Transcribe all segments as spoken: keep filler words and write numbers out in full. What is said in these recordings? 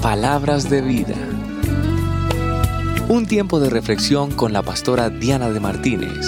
Palabras de vida. Un tiempo de reflexión con la pastora Diana de Martínez.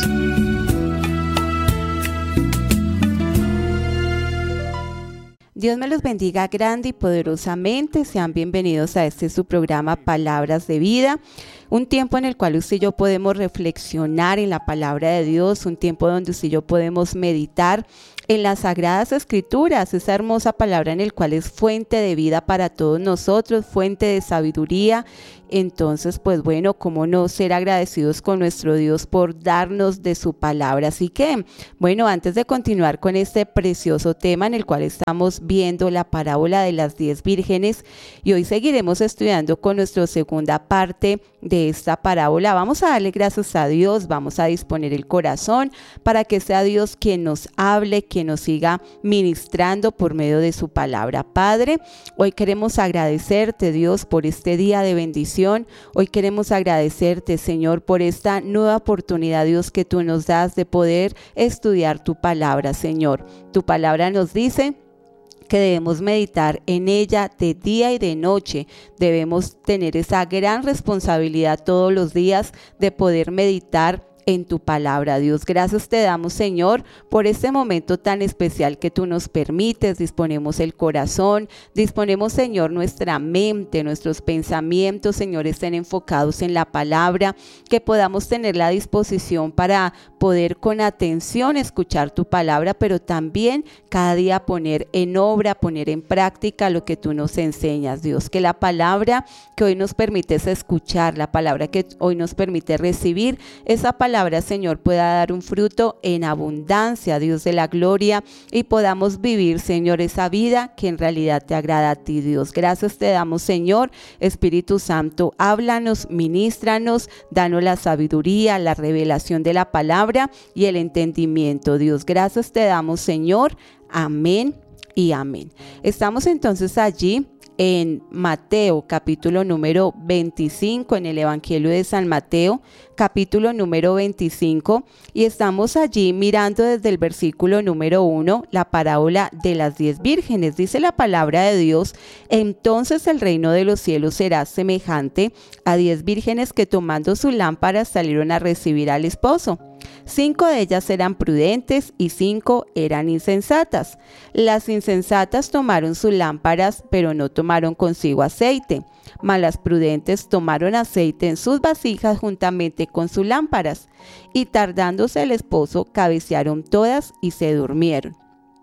Dios me los bendiga grande y poderosamente. Sean bienvenidos a este su programa Palabras de Vida. Un tiempo en el cual usted y yo podemos reflexionar en la palabra de Dios. Un tiempo donde usted y yo podemos meditar en las Sagradas Escrituras. Esa hermosa palabra en el cual es fuente de vida para todos nosotros, fuente de sabiduría. Entonces, pues bueno, cómo no ser agradecidos con nuestro Dios por darnos de su palabra. Así que, bueno, antes de continuar con este precioso tema en el cual estamos viendo la parábola de las diez vírgenes, y hoy seguiremos estudiando con nuestra segunda parte de esta parábola, vamos a darle gracias a Dios, vamos a disponer el corazón para que sea Dios quien nos hable, quien nos siga ministrando por medio de su palabra. Padre, hoy queremos agradecerte, Dios, por este día de bendición. Hoy queremos agradecerte, Señor, por esta nueva oportunidad, Dios, que tú nos das de poder estudiar tu palabra, Señor. Tu palabra nos dice que debemos meditar en ella de día y de noche. Debemos tener esa gran responsabilidad todos los días de poder meditar en tu palabra. Dios, gracias te damos, Señor, por este momento tan especial que tú nos permites. Disponemos el corazón, disponemos, Señor, nuestra mente, nuestros pensamientos, Señor, estén enfocados en la palabra, que podamos tener la disposición para poder con atención escuchar tu palabra, pero también cada día poner en obra, poner en práctica lo que tú nos enseñas, Dios. Que la palabra que hoy nos permites escuchar, la palabra que hoy nos permite recibir, esa palabra, Señor, pueda dar un fruto en abundancia, Dios de la gloria, y podamos vivir, Señor, esa vida que en realidad te agrada a ti, Dios. Gracias te damos, Señor. Espíritu Santo, háblanos, ministranos, danos la sabiduría, la revelación de la palabra y el entendimiento, Dios. Gracias te damos, Señor. Amén y amén. Estamos entonces allí en Mateo, capítulo número veinticinco, en el Evangelio de San Mateo, capítulo número veinticinco, y estamos allí mirando desde el versículo número uno, la parábola de las diez vírgenes. Dice la palabra de Dios: entonces el reino de los cielos será semejante a diez vírgenes que tomando sus lámparas salieron a recibir al esposo. Cinco de ellas eran prudentes y cinco eran insensatas. Las insensatas tomaron sus lámparas, pero no tomaron consigo aceite, mas las prudentes tomaron aceite en sus vasijas juntamente con sus lámparas. Y tardándose el esposo, cabecearon todas y se durmieron.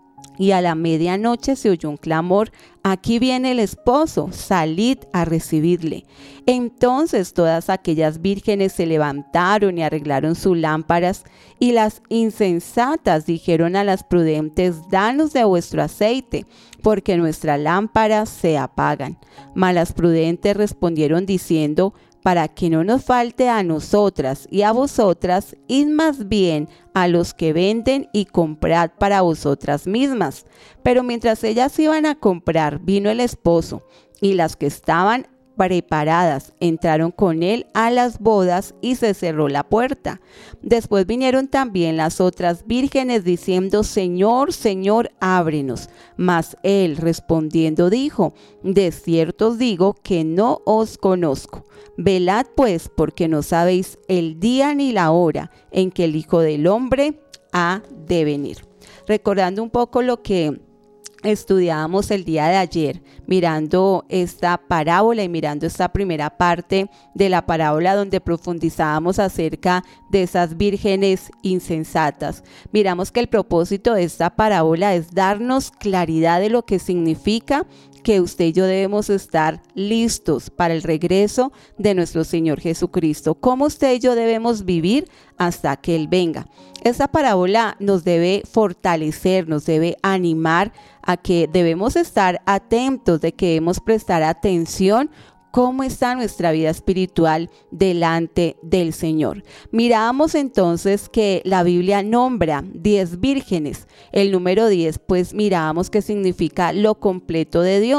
Y a la medianoche se oyó un clamor: aquí viene el esposo, salid a recibirle. Entonces todas aquellas vírgenes se levantaron y arreglaron sus lámparas, y las insensatas dijeron a las prudentes: danos de vuestro aceite, porque nuestras lámparas se apagan. Mas las prudentes respondieron diciendo: para que no nos falte a nosotras y a vosotras, id más bien a los que venden y comprad para vosotras mismas. Pero mientras ellas iban a comprar, vino el esposo, y las que estaban preparadas entraron con él a las bodas, y se cerró la puerta. Después vinieron también las otras vírgenes diciendo: Señor, Señor, ábrenos. Mas él respondiendo dijo: de cierto os digo que no os conozco. Velad pues, porque no sabéis el día ni la hora en que el Hijo del Hombre ha de venir. Recordando un poco lo que estudiábamos el día de ayer, mirando esta parábola y mirando esta primera parte de la parábola donde profundizábamos acerca de esas vírgenes insensatas. Miramos que el propósito de esta parábola es darnos claridad de lo que significa que usted y yo debemos estar listos para el regreso de nuestro Señor Jesucristo. Cómo usted y yo debemos vivir hasta que Él venga. Esta parábola nos debe fortalecer, nos debe animar a que debemos estar atentos, de que debemos prestar atención cómo está nuestra vida espiritual delante del Señor. Miramos entonces que la Biblia nombra diez vírgenes. El número diez, pues mirábamos que significa lo completo de Dios.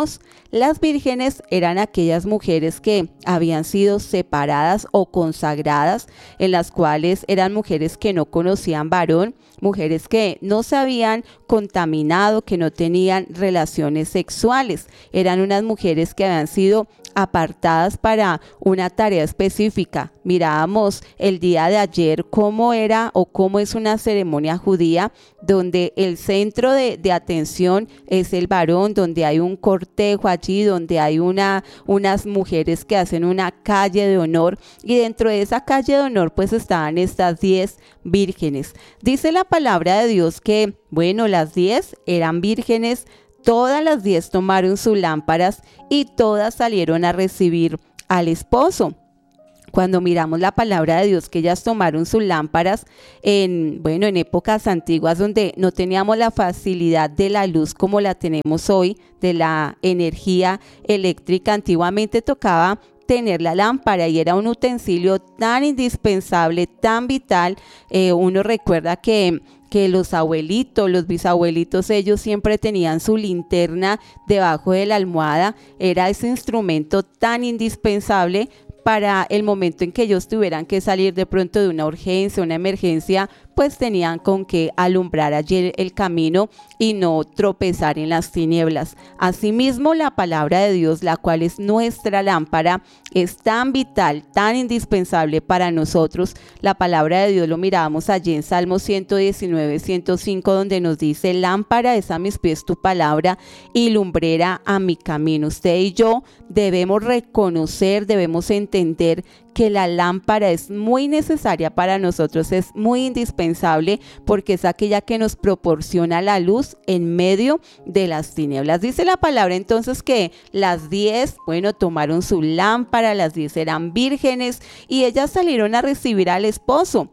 Las vírgenes eran aquellas mujeres que habían sido separadas o consagradas, en las cuales eran mujeres que no conocían varón, mujeres que no se habían contaminado, que no tenían relaciones sexuales. Eran unas mujeres que habían sido apartadas para una tarea específica. Mirábamos el día de ayer cómo era o cómo es una ceremonia judía donde el centro de, de atención es el varón, donde hay un cortejo allí, donde hay una, unas mujeres que hacen una calle de honor, y dentro de esa calle de honor pues estaban estas diez vírgenes. Dice la palabra de Dios que, bueno, las diez eran vírgenes. Todas las diez tomaron sus lámparas y todas salieron a recibir al esposo. Cuando miramos la palabra de Dios, que ellas tomaron sus lámparas en, bueno, en épocas antiguas donde no teníamos la facilidad de la luz como la tenemos hoy, de la energía eléctrica. Antiguamente tocaba tener la lámpara y era un utensilio tan indispensable, tan vital. Eh, uno recuerda que que los abuelitos, los bisabuelitos, ellos siempre tenían su linterna debajo de la almohada. Era ese instrumento tan indispensable para el momento en que ellos tuvieran que salir de pronto de una urgencia, una emergencia, pues tenían con qué alumbrar allí el camino y no tropezar en las tinieblas. Asimismo, la palabra de Dios, la cual es nuestra lámpara, es tan vital, tan indispensable para nosotros. La palabra de Dios lo mirábamos allí en Salmo ciento diecinueve, ciento cinco, donde nos dice: lámpara es a mis pies tu palabra y lumbrera a mi camino. Usted y yo debemos reconocer, debemos entender que la lámpara es muy necesaria para nosotros, es muy indispensable, porque es aquella que nos proporciona la luz en medio de las tinieblas. Dice la palabra entonces que las diez, bueno, tomaron su lámpara, las diez eran vírgenes y ellas salieron a recibir al esposo.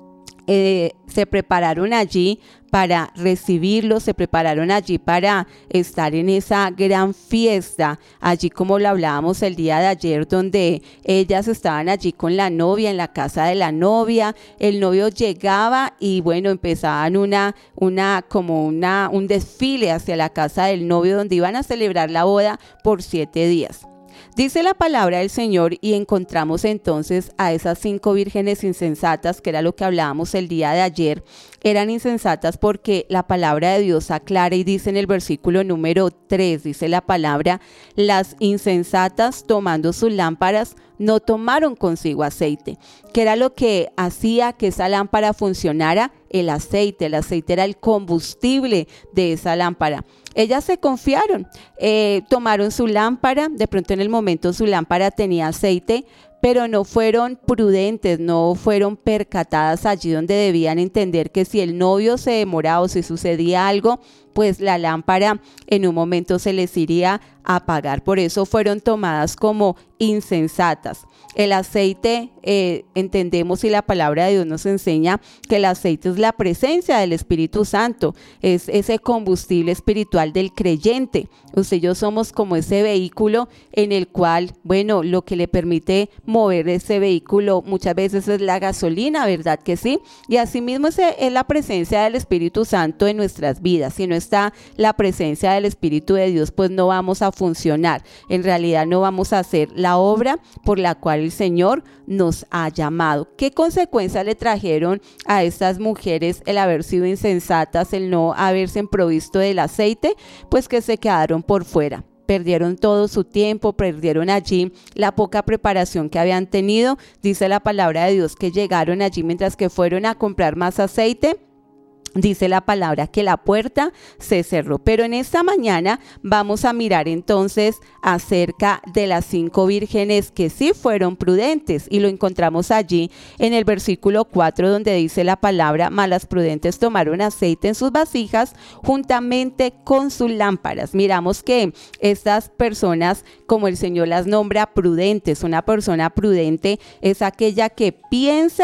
Eh, se prepararon allí para recibirlo, se prepararon allí para estar en esa gran fiesta, allí como lo hablábamos el día de ayer, donde ellas estaban allí con la novia, en la casa de la novia. El novio llegaba y bueno, empezaban una, una, como una, un desfile hacia la casa del novio, donde iban a celebrar la boda por siete días. Dice la palabra del Señor y encontramos entonces a esas cinco vírgenes insensatas, que era lo que hablábamos el día de ayer. Eran insensatas porque la palabra de Dios aclara y dice en el versículo número tres, dice la palabra: las insensatas, tomando sus lámparas, no tomaron consigo aceite. ¿Qué era lo que hacía que esa lámpara funcionara? El aceite. El aceite era el combustible de esa lámpara. Ellas se confiaron, eh, tomaron su lámpara, de pronto en el momento su lámpara tenía aceite, pero no fueron prudentes, no fueron percatadas allí donde debían entender que si el novio se demoraba o si sucedía algo, pues la lámpara en un momento se les iría a apagar. Por eso fueron tomadas como insensatas. El aceite, eh, entendemos, y la palabra de Dios nos enseña que el aceite es la presencia del Espíritu Santo, es ese combustible espiritual del creyente. Usted y yo somos como ese vehículo en el cual, bueno, lo que le permite mover ese vehículo muchas veces es la gasolina, ¿verdad que sí? Y asimismo ese es la presencia del Espíritu Santo en nuestras vidas. Si no está la presencia del Espíritu de Dios, pues no vamos a funcionar. En realidad no vamos a hacer la obra por la cual el Señor nos ha llamado. ¿Qué consecuencias le trajeron a estas mujeres el haber sido insensatas, el no haberse provisto del aceite? Pues que se quedaron por fuera. Perdieron todo su tiempo, perdieron allí la poca preparación que habían tenido. Dice la palabra de Dios que llegaron allí mientras que fueron a comprar más aceite. Dice la palabra que la puerta se cerró. Pero en esta mañana vamos a mirar entonces acerca de las cinco vírgenes que sí fueron prudentes, y lo encontramos allí en el versículo cuatro, donde dice la palabra: mas las prudentes tomaron aceite en sus vasijas juntamente con sus lámparas. Miramos que estas personas, como el Señor las nombra prudentes, una persona prudente es aquella que piensa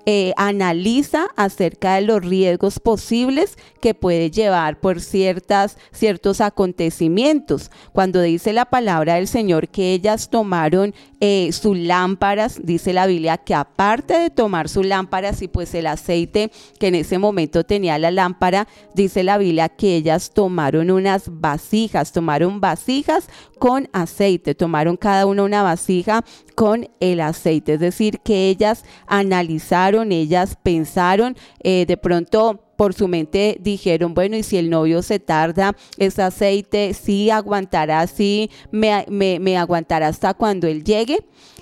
eh, analiza acerca de los riesgos posibles que puede llevar por ciertas, ciertos acontecimientos. Cuando dice la palabra del Señor que ellas tomaron eh, sus lámparas, dice la Biblia que aparte de tomar sus lámparas y pues el aceite que en ese momento tenía la lámpara, dice la Biblia que ellas tomaron unas vasijas, tomaron vasijas con aceite, tomaron cada una una vasija con el aceite, es decir, que ellas analizaron, ellas pensaron, eh, de pronto por su mente dijeron, bueno, y si el novio se tarda, ese aceite sí aguantará, sí me, me, me aguantará hasta cuando él llegue.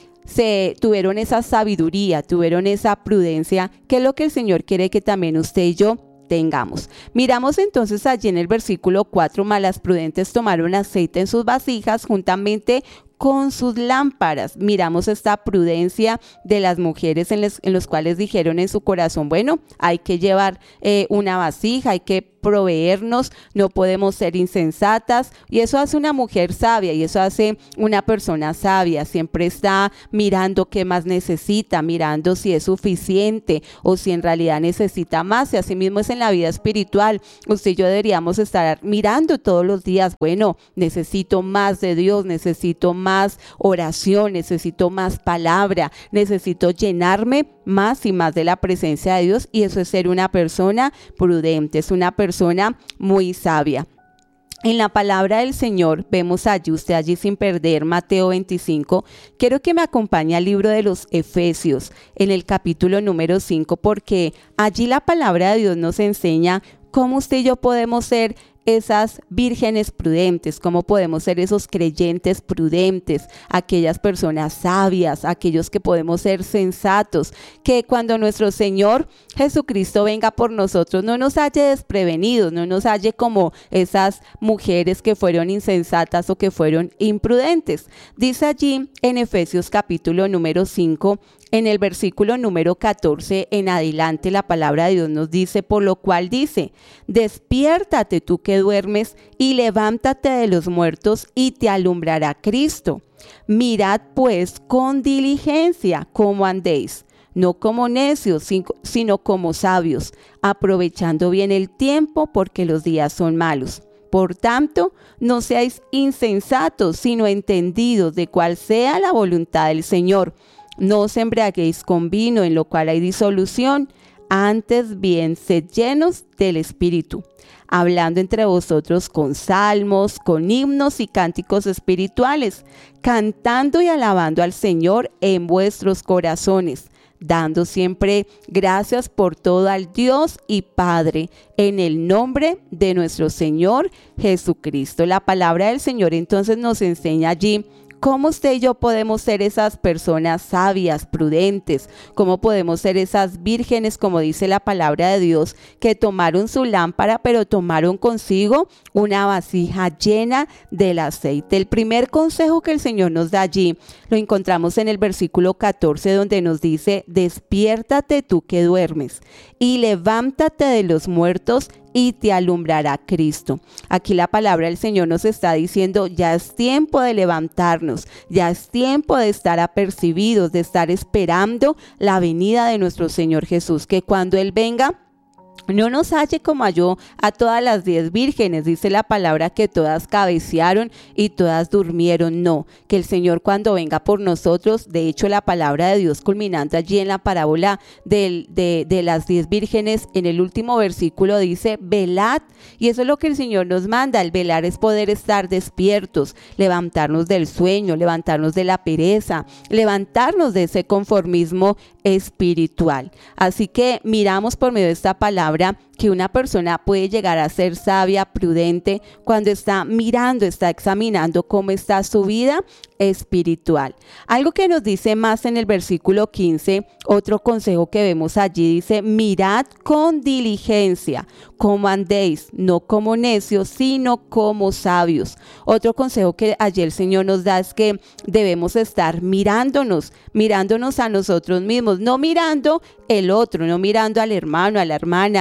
Se tuvieron esa sabiduría, tuvieron esa prudencia, que es lo que el Señor quiere que también usted y yo tengamos. Miramos entonces allí en el versículo cuatro, mas las prudentes tomaron aceite en sus vasijas juntamente con sus lámparas. Miramos esta prudencia de las mujeres en, les, en los cuales dijeron en su corazón, bueno, hay que llevar eh, una vasija, hay que proveernos, no podemos ser insensatas, y eso hace una mujer sabia, y eso hace una persona sabia, siempre está mirando qué más necesita, mirando si es suficiente o si en realidad necesita más, y así mismo es en la vida espiritual. Usted y yo deberíamos estar mirando todos los días, bueno, necesito más de Dios, necesito más oración, necesito más palabra, necesito llenarme más y más de la presencia de Dios, y eso es ser una persona prudente, es una persona muy sabia. En la palabra del Señor vemos allí, usted allí sin perder Mateo veinticinco, quiero que me acompañe al libro de los Efesios en el capítulo número cinco, porque allí la palabra de Dios nos enseña cómo usted y yo podemos ser esas vírgenes prudentes, cómo podemos ser esos creyentes prudentes, aquellas personas sabias, aquellos que podemos ser sensatos, que cuando nuestro Señor Jesucristo venga por nosotros no nos halle desprevenidos, no nos halle como esas mujeres que fueron insensatas o que fueron imprudentes. Dice allí en Efesios capítulo número cinco, en el versículo número catorce en adelante, la palabra de Dios nos dice, por lo cual dice, despiértate tú que duermes y levántate de los muertos y te alumbrará Cristo. Mirad pues con diligencia cómo andéis, no como necios, sino como sabios, aprovechando bien el tiempo porque los días son malos. Por tanto, no seáis insensatos, sino entendidos de cuál sea la voluntad del Señor. No os embriaguéis con vino, en lo cual hay disolución, antes bien sed llenos del Espíritu, hablando entre vosotros con salmos, con himnos y cánticos espirituales, cantando y alabando al Señor en vuestros corazones, dando siempre gracias por todo al Dios y Padre, en el nombre de nuestro Señor Jesucristo. La palabra del Señor entonces nos enseña allí cómo usted y yo podemos ser esas personas sabias, prudentes, cómo podemos ser esas vírgenes, como dice la palabra de Dios, que tomaron su lámpara, pero tomaron consigo una vasija llena del aceite. El primer consejo que el Señor nos da allí lo encontramos en el versículo catorce, donde nos dice, despiértate tú que duermes y levántate de los muertos y te alumbrará Cristo. Aquí la palabra del Señor nos está diciendo, ya es tiempo de levantarnos, ya es tiempo de estar apercibidos, de estar esperando la venida de nuestro Señor Jesús, que cuando Él venga, no nos halle como halló a todas las diez vírgenes, dice la palabra que todas cabecearon y todas durmieron. No, que el Señor cuando venga por nosotros, de hecho la palabra de Dios culminando allí en la parábola de, de, de las diez vírgenes, en el último versículo dice, velad, y eso es lo que el Señor nos manda. El velar es poder estar despiertos, levantarnos del sueño, levantarnos de la pereza, levantarnos de ese conformismo espiritual. Así que miramos por medio de esta palabra que una persona puede llegar a ser sabia, prudente, cuando está mirando, está examinando cómo está su vida espiritual. Algo que nos dice más en el versículo quince, otro consejo que vemos allí dice, mirad con diligencia cómo andéis, no como necios, sino como sabios. Otro consejo que allí el Señor nos da es que debemos estar mirándonos, mirándonos a nosotros mismos, no mirando el otro, no mirando al hermano, a la hermana, mirando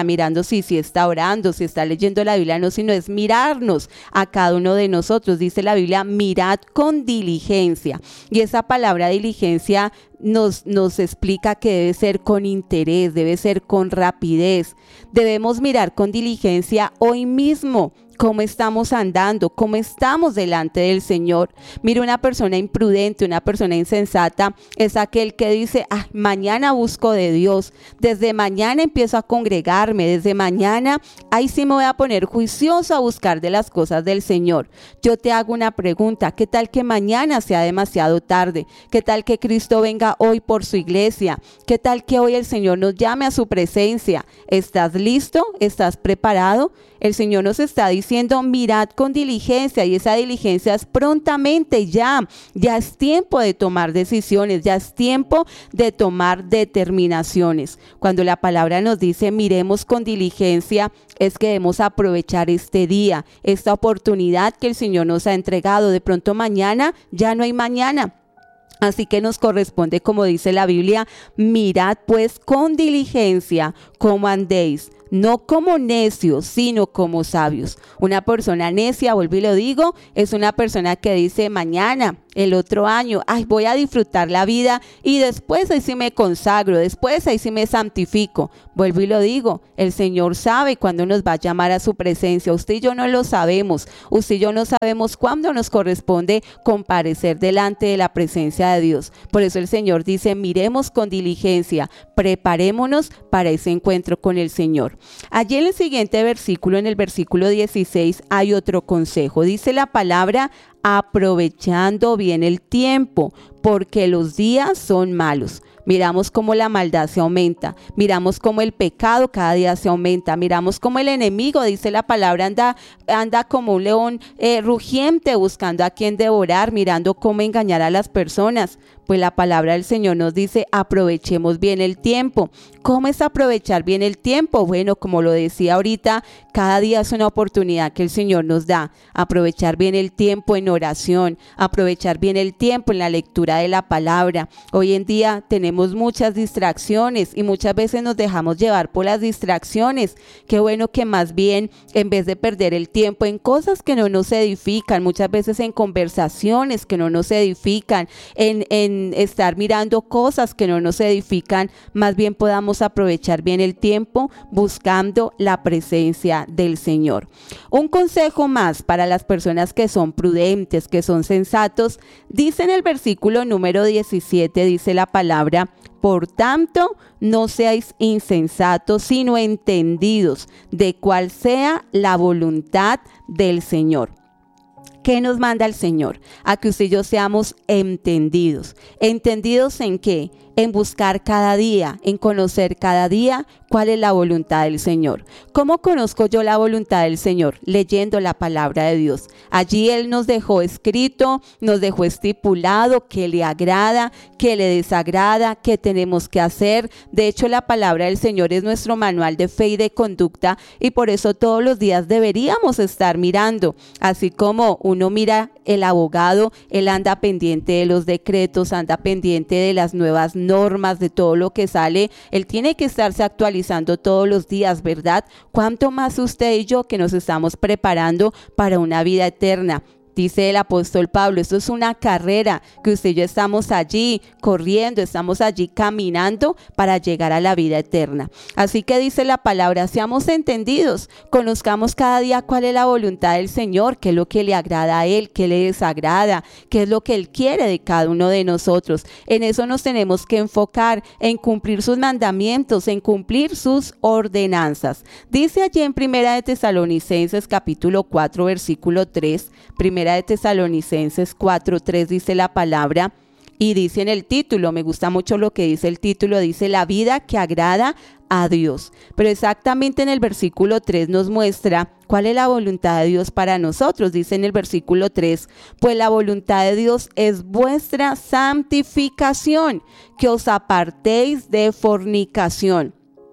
mirarnos y si está orando, si está leyendo la Biblia, no, sino es mirarnos a cada uno de nosotros. Dice la Biblia, mirad con diligencia. Y esa palabra diligencia Nos, nos explica que debe ser con interés, debe ser con rapidez. Debemos mirar con diligencia hoy mismo cómo estamos andando, cómo estamos delante del Señor. Mira, una persona imprudente, una persona insensata es aquel que dice, ah, mañana busco de Dios, desde mañana empiezo a congregarme, desde mañana, ahí sí me voy a poner juicioso a buscar de las cosas del Señor. Yo te hago una pregunta, ¿qué tal que mañana sea demasiado tarde? ¿Qué tal que Cristo venga hoy por su iglesia? ¿Qué tal que hoy el Señor nos llame a su presencia? ¿Estás listo? ¿Estás preparado? El Señor nos está diciendo, mirad con diligencia, y esa diligencia es prontamente, ya, ya es tiempo de tomar decisiones, ya es tiempo de tomar determinaciones. Cuando la palabra nos dice, miremos con diligencia, es que debemos aprovechar este día, esta oportunidad que el Señor nos ha entregado. De pronto mañana, ya no hay mañana. Así que nos corresponde, como dice la Biblia, mirad pues con diligencia cómo andéis, no como necios, sino como sabios. Una persona necia, vuelvo y lo digo, es una persona que dice mañana, el otro año, ay, voy a disfrutar la vida y después ahí sí me consagro, después ahí sí me santifico. Vuelvo y lo digo, el Señor sabe cuándo nos va a llamar a su presencia. Usted y yo no lo sabemos, usted y yo no sabemos cuándo nos corresponde comparecer delante de la presencia de Dios. Por eso el Señor dice, miremos con diligencia, preparémonos para ese encuentro con el Señor. Allí en el siguiente versículo, en el versículo dieciséis, hay otro consejo. Dice la palabra, aprovechando bien el tiempo, porque los días son malos. Miramos cómo la maldad se aumenta, miramos cómo el pecado cada día se aumenta, miramos cómo el enemigo, dice la palabra, anda, anda como un león eh, rugiente buscando a quien devorar, mirando cómo engañar a las personas. Pues la palabra del Señor nos dice, aprovechemos bien el tiempo. ¿Cómo es aprovechar bien el tiempo? Bueno, como lo decía ahorita, cada día es una oportunidad que el Señor nos da. Aprovechar bien el tiempo en oración, aprovechar bien el tiempo en la lectura de la palabra. Hoy en día tenemos muchas distracciones y muchas veces nos dejamos llevar por las distracciones. Qué bueno que más bien, en vez de perder el tiempo en cosas que no nos edifican, muchas veces en conversaciones que no nos edifican, en, en estar mirando cosas que no nos edifican, más bien podamos aprovechar bien el tiempo buscando la presencia del Señor. Un consejo más para las personas que son prudentes, que son sensatos, dice en el versículo número diecisiete, dice la palabra, por tanto, no seáis insensatos, sino entendidos de cuál sea la voluntad del Señor. ¿Qué nos manda el Señor? A que usted y yo seamos entendidos. ¿Entendidos en qué? En buscar cada día, en conocer cada día cuál es la voluntad del Señor. ¿Cómo conozco yo la voluntad del Señor? Leyendo la palabra de Dios. Allí Él nos dejó escrito, nos dejó estipulado qué le agrada, qué le desagrada, qué tenemos que hacer. De hecho, la palabra del Señor es nuestro manual de fe y de conducta, y por eso todos los días deberíamos estar mirando. Así como uno mira el abogado, él anda pendiente de los decretos, anda pendiente de las nuevas normas, de todo lo que sale. Él tiene que estarse actualizando todos los días, ¿verdad? ¿Cuánto más usted y yo que nos estamos preparando para una vida eterna? Dice el apóstol Pablo, esto es una carrera que usted y yo estamos allí corriendo, estamos allí caminando para llegar a la vida eterna. Así que dice la palabra, seamos entendidos, conozcamos cada día cuál es la voluntad del Señor, qué es lo que le agrada a Él, qué le desagrada, qué es lo que Él quiere de cada uno de nosotros. En eso nos tenemos que enfocar, en cumplir sus mandamientos, en cumplir sus ordenanzas. Dice allí en Primera de Tesalonicenses capítulo cuatro versículo tres, Primera de Tesalonicenses cuatro tres dice la palabra, y dice en el título, me gusta mucho lo que dice el título, dice la vida que agrada a Dios. Pero exactamente en el versículo tres nos muestra cuál es la voluntad de Dios para nosotros. Dice en el versículo tres, pues la voluntad de Dios es vuestra santificación, que os apartéis de fornicación.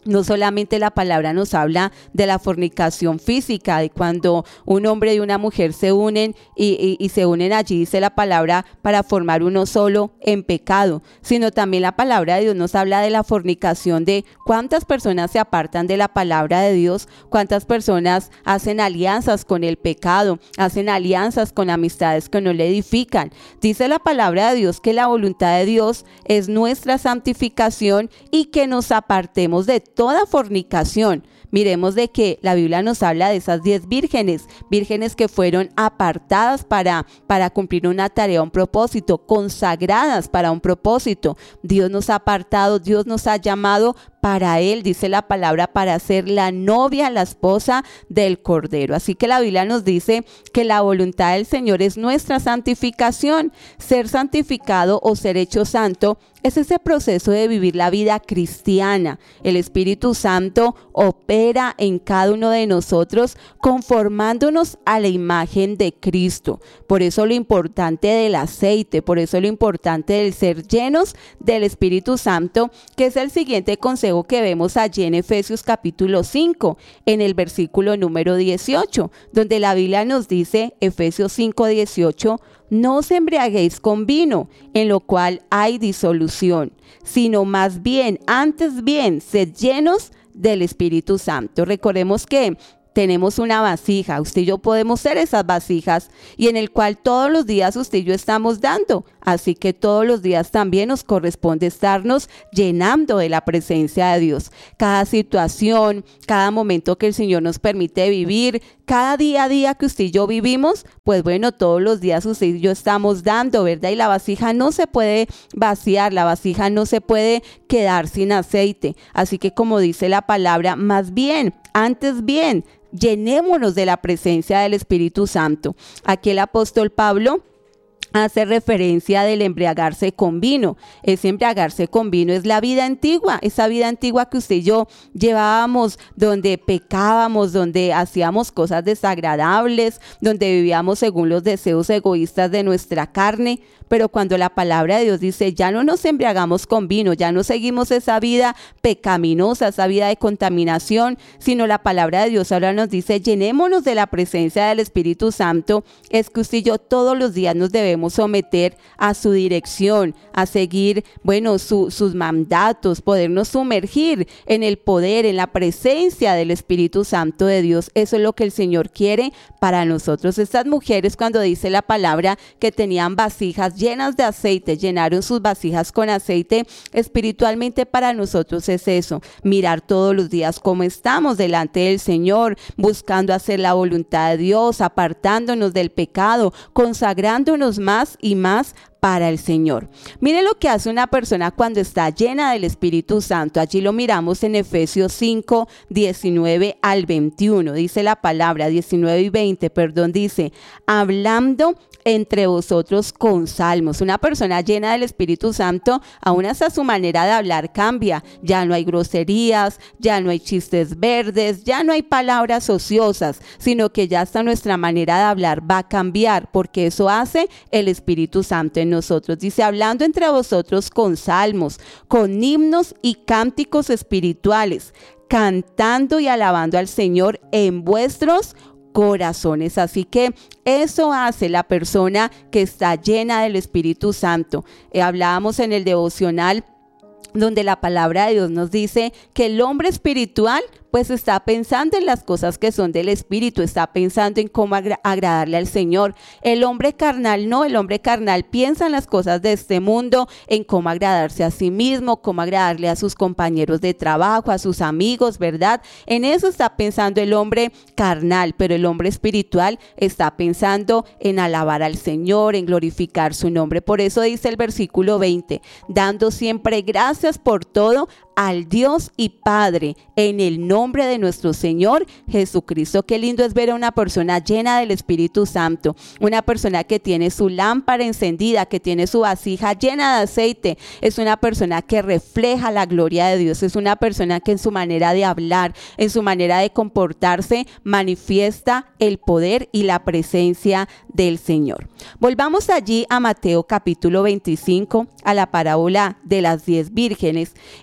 No solamente la palabra nos habla de la fornicación física, de cuando un hombre y una mujer se unen y, y, y se unen allí, dice la palabra, para formar uno solo en pecado, sino también la palabra de Dios nos habla de la fornicación, de cuántas personas se apartan de la palabra de Dios, cuántas personas hacen alianzas con el pecado, hacen alianzas con amistades que no le edifican. Dice la palabra de Dios que la voluntad de Dios es nuestra santificación y que nos apartemos de toda fornicación. Miremos de que la Biblia nos habla de esas diez vírgenes, vírgenes que fueron apartadas para, para cumplir una tarea, un propósito, consagradas para un propósito. Dios nos ha apartado, Dios nos ha llamado para Él, dice la palabra, para ser la novia, la esposa del Cordero. Así que la Biblia nos dice que la voluntad del Señor es nuestra santificación. Ser santificado o ser hecho santo es ese proceso de vivir la vida cristiana. El Espíritu Santo opera en cada uno de nosotros conformándonos a la imagen de Cristo. Por eso lo importante del aceite, por eso lo importante del ser llenos del Espíritu Santo, que es el siguiente consejo que vemos allí en Efesios capítulo cinco, en el versículo número dieciocho, donde la Biblia nos dice, Efesios cinco dieciocho, no os embriaguéis con vino, en lo cual hay disolución, sino más bien, antes bien, sed llenos del Espíritu Santo. Recordemos que tenemos una vasija, usted y yo podemos ser esas vasijas y en el cual todos los días usted y yo estamos dando. Así que todos los días también nos corresponde estarnos llenando de la presencia de Dios. Cada situación, cada momento que el Señor nos permite vivir, cada día a día que usted y yo vivimos, pues bueno, todos los días usted y yo estamos dando, ¿verdad? Y la vasija no se puede vaciar, la vasija no se puede quedar sin aceite. Así que como dice la palabra, más bien, antes bien, llenémonos de la presencia del Espíritu Santo. Aquí el apóstol Pablo hace referencia del embriagarse con vino. Ese embriagarse con vino es la vida antigua, esa vida antigua que usted y yo llevábamos, donde pecábamos, donde hacíamos cosas desagradables, donde vivíamos según los deseos egoístas de nuestra carne. Pero cuando la palabra de Dios dice, ya no nos embriagamos con vino, ya no seguimos esa vida pecaminosa, esa vida de contaminación, sino la palabra de Dios ahora nos dice, llenémonos de la presencia del Espíritu Santo. Es que usted y yo todos los días nos debemos someter a su dirección, a seguir, bueno, su, sus mandatos, podernos sumergir en el poder, en la presencia del Espíritu Santo de Dios. Eso es lo que el Señor quiere para nosotros. Estas mujeres, cuando dice la palabra que tenían vasijas llenas de aceite, llenaron sus vasijas con aceite, espiritualmente para nosotros es eso, mirar todos los días cómo estamos delante del Señor, buscando hacer la voluntad de Dios, apartándonos del pecado, consagrándonos más y más para el Señor. Mire lo que hace una persona cuando está llena del Espíritu Santo. Allí lo miramos en Efesios cinco, diecinueve al veintiuno. Dice la palabra, diecinueve y veinte, perdón, dice, hablando entre vosotros con salmos. Una persona llena del Espíritu Santo, aún hasta su manera de hablar cambia. Ya no hay groserías, ya no hay chistes verdes, ya no hay palabras ociosas, sino que ya hasta nuestra manera de hablar va a cambiar, porque eso hace el Espíritu Santo en nosotros. Dice, hablando entre vosotros con salmos, con himnos y cánticos espirituales, cantando y alabando al Señor en vuestros corazones. Así que eso hace la persona que está llena del Espíritu Santo. Eh, hablábamos en el devocional donde la palabra de Dios nos dice que el hombre espiritual pues está pensando en las cosas que son del Espíritu, está pensando en cómo agra- agradarle al Señor. El hombre carnal no, el hombre carnal piensa en las cosas de este mundo, en cómo agradarse a sí mismo, cómo agradarle a sus compañeros de trabajo, a sus amigos, ¿verdad? En eso está pensando el hombre carnal, pero el hombre espiritual está pensando en alabar al Señor, en glorificar su nombre. Por eso dice el versículo veinte, dando siempre gracias por todo al Dios y Padre, en el nombre de nuestro Señor Jesucristo. Qué lindo es ver a una persona llena del Espíritu Santo, una persona que tiene su lámpara encendida, que tiene su vasija llena de aceite. Es una persona que refleja la gloria de Dios, es una persona que en su manera de hablar, en su manera de comportarse, manifiesta el poder y la presencia del Señor. Volvamos allí a Mateo capítulo veinticinco, a la parábola de las diez vírgenes, y nos sigue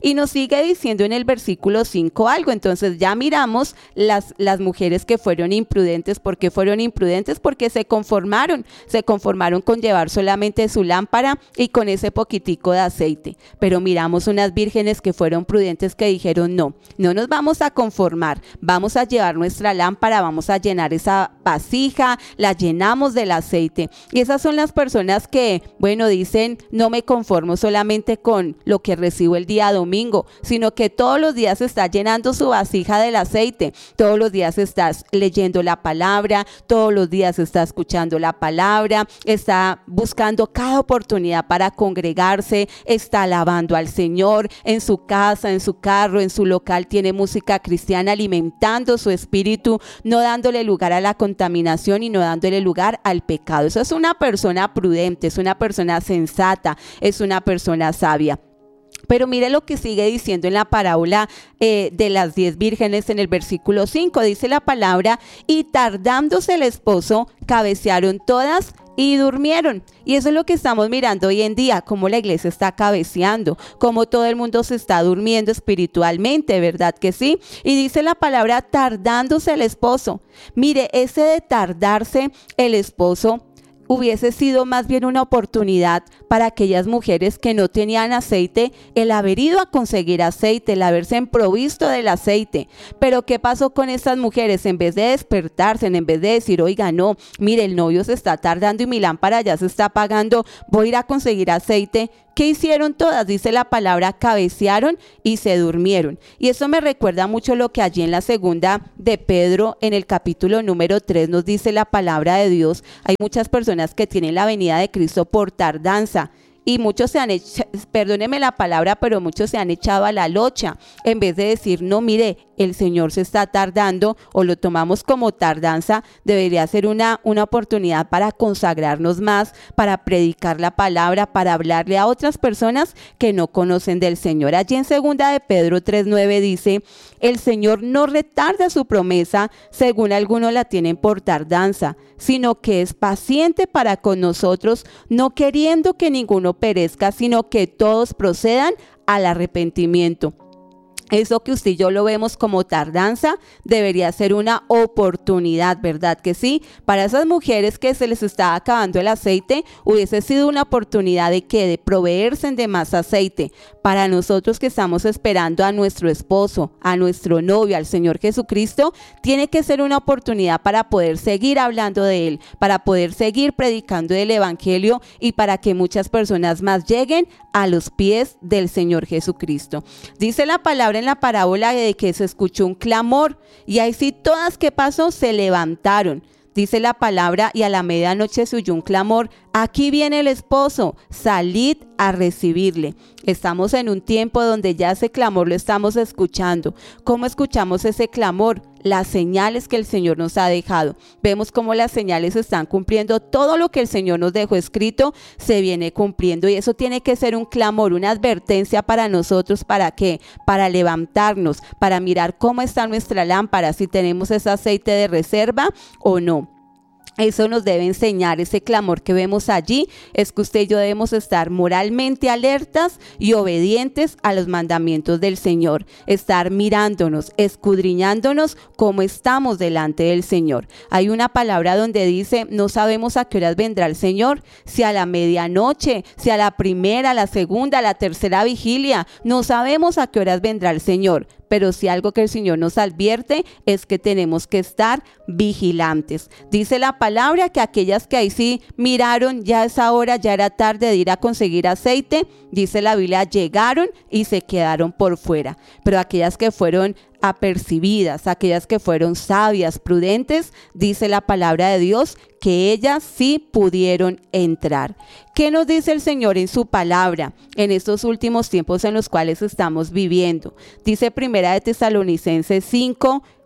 sigue diciendo en el versículo cinco algo. Entonces ya miramos las, las mujeres que fueron imprudentes. ¿Por qué fueron imprudentes? Porque se conformaron, se conformaron con llevar solamente su lámpara y con ese poquitico de aceite. Pero miramos unas vírgenes que fueron prudentes, que dijeron no, no nos vamos a conformar, vamos a llevar nuestra lámpara, vamos a llenar esa vasija, la llenamos del aceite. Y esas son las personas que, bueno, dicen, no me conformo solamente con lo que recibo el día domingo, sino que todos los días está llenando su vasija del aceite, todos los días estás leyendo la palabra, todos los días está escuchando la palabra, está buscando cada oportunidad para congregarse, está alabando al Señor en su casa, en su carro, en su local, tiene música cristiana alimentando su espíritu, no dándole lugar a la contaminación y no dándole lugar al pecado. Eso es una persona prudente, es una persona sensata, es una persona sabia. Pero mire lo que sigue diciendo en la parábola eh, de las diez vírgenes en el versículo cinco. Dice la palabra, y tardándose el esposo, cabecearon todas y durmieron. Y eso es lo que estamos mirando hoy en día, cómo la iglesia está cabeceando, cómo todo el mundo se está durmiendo espiritualmente, ¿verdad que sí? Y dice la palabra, tardándose el esposo. Mire, ese de tardarse el esposo hubiese sido más bien una oportunidad para aquellas mujeres que no tenían aceite, el haber ido a conseguir aceite, el haberse provisto del aceite. Pero ¿qué pasó con estas mujeres? En vez de despertarse, en vez de decir, oiga, no, mire, el novio se está tardando y mi lámpara ya se está apagando, voy a ir a conseguir aceite. ¿Qué hicieron todas? Dice la palabra, cabecearon y se durmieron. Y eso me recuerda mucho lo que allí en la segunda de Pedro, en el capítulo número tres, nos dice la palabra de Dios. Hay muchas personas que tienen la venida de Cristo por tardanza. Y muchos se han echado, perdóneme la palabra, pero muchos se han echado a la locha, en vez de decir, no, mire, el Señor se está tardando, o lo tomamos como tardanza. Debería ser una, una oportunidad para consagrarnos más, para predicar la palabra, para hablarle a otras personas que no conocen del Señor. Allí en segunda de Pedro tres nueve dice, el Señor no retarda su promesa, según algunos la tienen por tardanza, sino que es paciente para con nosotros, no queriendo que ninguno perezca, sino que todos procedan al arrepentimiento. Eso que usted y yo lo vemos como tardanza debería ser una oportunidad, ¿verdad que sí? Para esas mujeres que se les está acabando el aceite, hubiese sido una oportunidad de que de proveerse de más aceite. Para nosotros que estamos esperando a nuestro esposo, a nuestro novio, al Señor Jesucristo, tiene que ser una oportunidad para poder seguir hablando de Él, para poder seguir predicando el Evangelio y para que muchas personas más lleguen a los pies del Señor Jesucristo. Dice la palabra en la parábola de que se escuchó un clamor y ahí sí todas, ¿qué pasó? Se levantaron. Dice la palabra, y a la medianoche se oyó un clamor, aquí viene el esposo, salid a recibirle. Estamos en un tiempo donde ya ese clamor lo estamos escuchando. ¿Cómo escuchamos ese clamor? Las señales que el Señor nos ha dejado. Vemos cómo las señales están cumpliendo. Todo lo que el Señor nos dejó escrito se viene cumpliendo, y eso tiene que ser un clamor, una advertencia para nosotros. ¿Para qué? Para levantarnos, para mirar cómo está nuestra lámpara, si tenemos ese aceite de reserva o no. Eso nos debe enseñar, ese clamor que vemos allí, es que usted y yo debemos estar moralmente alertas y obedientes a los mandamientos del Señor, estar mirándonos, escudriñándonos cómo estamos delante del Señor. Hay una palabra donde dice, no sabemos a qué horas vendrá el Señor, si a la medianoche, si a la primera, a la segunda, a la tercera vigilia, no sabemos a qué horas vendrá el Señor. Pero si algo que el Señor nos advierte es que tenemos que estar vigilantes. Dice la palabra que aquellas que ahí sí miraron, ya a esa hora, ya era tarde de ir a conseguir aceite, dice la Biblia, llegaron y se quedaron por fuera. Pero aquellas que fueron apercibidas, aquellas que fueron sabias, prudentes, dice la palabra de Dios que ellas sí pudieron entrar. ¿Qué nos dice el Señor en su palabra en estos últimos tiempos en los cuales estamos viviendo? Dice Primera de Tesalonicenses cinco,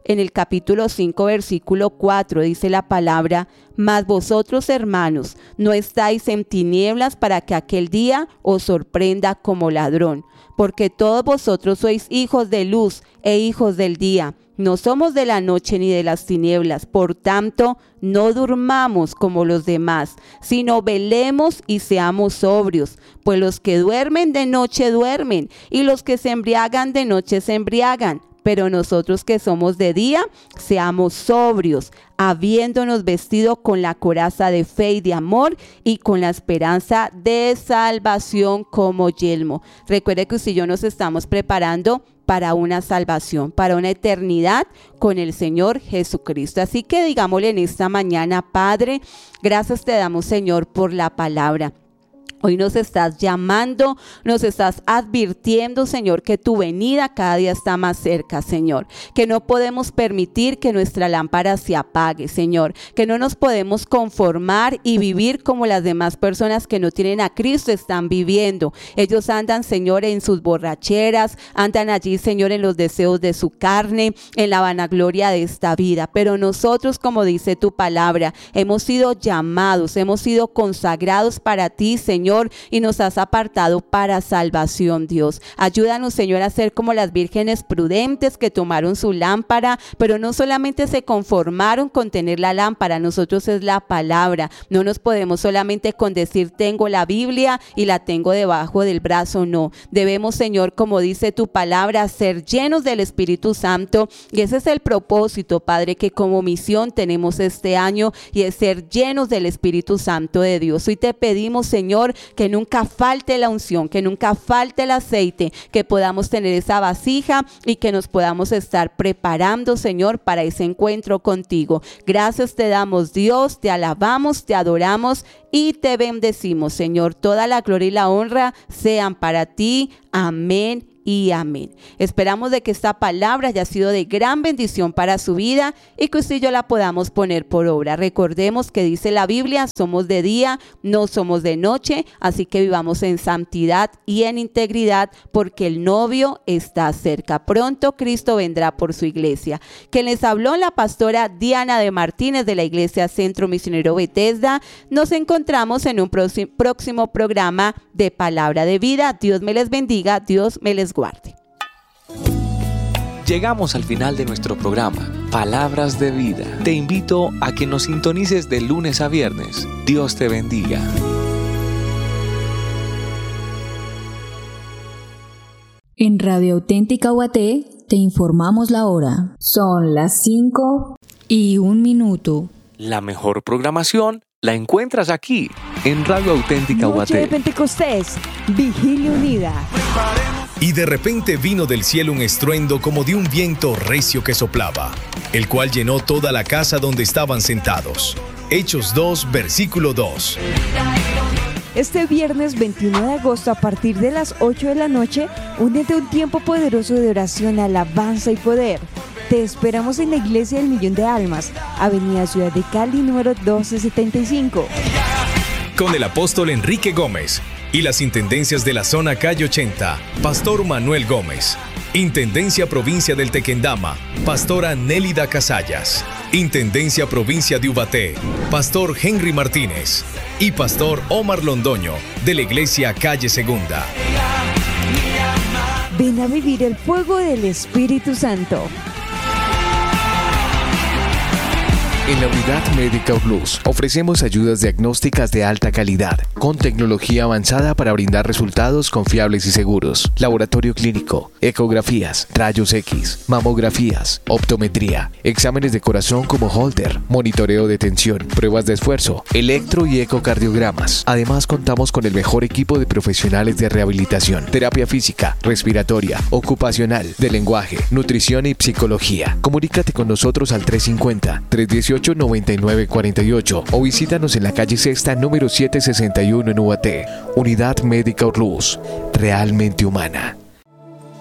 en el capítulo cinco, versículo cuatro, dice la palabra: mas vosotros, hermanos, no estáis en tinieblas para que aquel día os sorprenda como ladrón, porque todos vosotros sois hijos de luz e hijos del día. No somos de la noche ni de las tinieblas, por tanto, no durmamos como los demás, sino velemos y seamos sobrios, pues los que duermen de noche duermen, y los que se embriagan de noche se embriagan. Pero nosotros que somos de día, seamos sobrios, habiéndonos vestido con la coraza de fe y de amor y con la esperanza de salvación como yelmo. Recuerde que usted y yo nos estamos preparando para una salvación, para una eternidad con el Señor Jesucristo. Así que digámosle en esta mañana: Padre, gracias te damos, Señor, por la palabra. Hoy nos estás llamando, nos estás advirtiendo, Señor, que tu venida cada día está más cerca, Señor, que no podemos permitir que nuestra lámpara se apague, Señor, que no nos podemos conformar y vivir como las demás personas que no tienen a Cristo están viviendo. Ellos andan, Señor, en sus borracheras, andan allí, Señor, en los deseos de su carne, en la vanagloria de esta vida, pero nosotros, como dice tu palabra, hemos sido llamados, hemos sido consagrados para ti, Señor, y nos has apartado para salvación, Dios. Ayúdanos, Señor, a ser como las vírgenes prudentes que tomaron su lámpara, pero no solamente se conformaron con tener la lámpara, nosotros es la palabra. No nos podemos solamente con decir tengo la Biblia y la tengo debajo del brazo, no. Debemos, Señor, como dice tu palabra, ser llenos del Espíritu Santo, y ese es el propósito, Padre, que como misión tenemos este año, y es ser llenos del Espíritu Santo de Dios. Hoy te pedimos, Señor, que nunca falte la unción, que nunca falte el aceite, que podamos tener esa vasija y que nos podamos estar preparando, Señor, para ese encuentro contigo. Gracias te damos, Dios, te alabamos, te adoramos y te bendecimos, Señor. Toda la gloria y la honra sean para ti. Amén y amén. Esperamos de que esta palabra haya sido de gran bendición para su vida y que usted y yo la podamos poner por obra. Recordemos que dice la Biblia: somos de día, no somos de noche, así que vivamos en santidad y en integridad, porque el novio está cerca. Pronto Cristo vendrá por su iglesia. Quien les habló, la pastora Diana de Martínez, de la Iglesia Centro Misionero Bethesda. Nos encontramos en un próximo programa de Palabra de Vida. Dios me les bendiga, Dios me les guarde. Llegamos al final de nuestro programa, Palabras de Vida. Te invito a que nos sintonices de lunes a viernes. Dios te bendiga. En Radio Auténtica Guaté te informamos la hora. Son las cinco y un minuto. La mejor programación la encuentras aquí, en Radio Auténtica Guaté. Noche de Pentecostés, Vigilia Unida. Y de repente vino del cielo un estruendo como de un viento recio que soplaba, el cual llenó toda la casa donde estaban sentados. Hechos dos, versículo dos. Este viernes veintiuno de agosto, a partir de las ocho de la noche, únete a un tiempo poderoso de oración, alabanza y poder. Te esperamos en la Iglesia del Millón de Almas, Avenida Ciudad de Cali, número doce setenta y cinco. Con el apóstol Enrique Gómez y las intendencias de la zona calle ochenta, Pastor Manuel Gómez. Intendencia Provincia del Tequendama, Pastora Nélida Casallas. Intendencia Provincia de Ubaté, Pastor Henry Martínez. Y Pastor Omar Londoño, de la Iglesia Calle Segunda. Ven a vivir el fuego del Espíritu Santo. En la Unidad Médica Urlús ofrecemos ayudas diagnósticas de alta calidad, con tecnología avanzada para brindar resultados confiables y seguros. Laboratorio clínico, ecografías, rayos X, mamografías, optometría, exámenes de corazón como Holter, monitoreo de tensión, pruebas de esfuerzo, electro y ecocardiogramas. Además, contamos con el mejor equipo de profesionales de rehabilitación, terapia física, respiratoria, ocupacional, de lenguaje, nutrición y psicología. Comunícate con nosotros al tres cinco cero, tres uno ocho, nueve nueve cuatro ocho o visítanos en la calle Sexta número setecientos sesenta y uno en Ubaté. Unidad Médica Urlús, realmente humana.